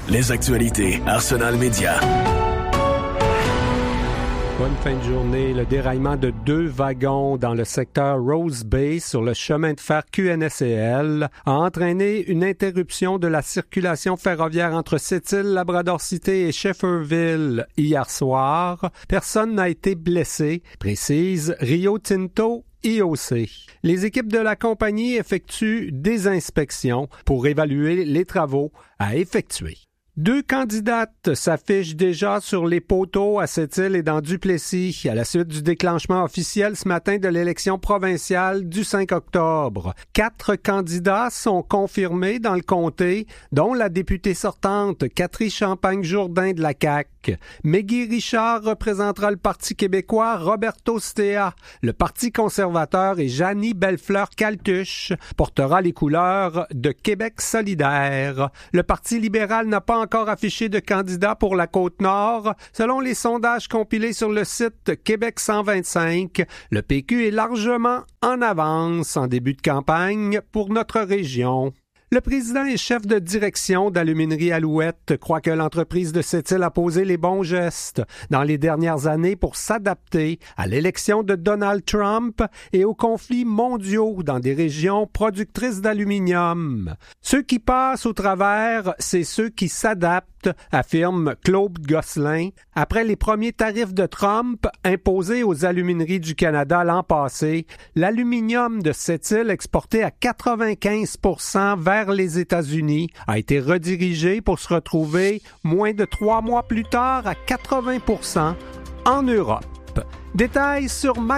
Les actualités Arsenal Média. Bonne fin de journée. Le déraillement de 2 wagons dans le secteur Rose Bay sur le chemin de fer QNSL a entraîné une interruption de la circulation ferroviaire entre Sept-Îles, Labrador-Cité et Shefferville hier soir. Personne n'a été blessé, précise Rio Tinto IOC. Les équipes de la compagnie effectuent des inspections pour évaluer les travaux à effectuer. 2 candidates s'affichent déjà sur les poteaux à Sept-Îles et dans Duplessis à la suite du déclenchement officiel ce matin de l'élection provinciale du 5 octobre. 4 candidats sont confirmés dans le comté, dont la députée sortante Catherine Champagne-Jourdain de la CAQ. Meggy Richard représentera le Parti québécois, Roberto Stea, le Parti conservateur et Janie Bellefleur-Caltuche portera les couleurs de Québec solidaire. Le Parti libéral n'a pas encore affiché de candidat pour la Côte-Nord. Selon les sondages compilés sur le site Québec 125, le PQ est largement en avance en début de campagne pour notre région. Le président et chef de direction d'Aluminerie Alouette croit que l'entreprise de Sept-Îles a posé les bons gestes dans les dernières années pour s'adapter à l'élection de Donald Trump et aux conflits mondiaux dans des régions productrices d'aluminium. Ceux qui passent au travers, c'est ceux qui s'adaptent, affirme Claude Gosselin. Après les premiers tarifs de Trump imposés aux alumineries du Canada l'an passé, l'aluminium de Sept-Îles exporté à 95% vers les États-Unis a été redirigé pour se retrouver moins de 3 mois plus tard à 80% en Europe. Détails sur